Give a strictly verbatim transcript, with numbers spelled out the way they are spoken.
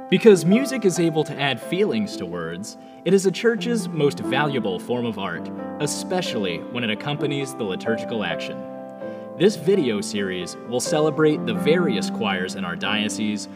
Because music is able to add feelings to words, it is a church's most valuable form of art, especially when it accompanies the liturgical action. This video series will celebrate the various choirs in our diocese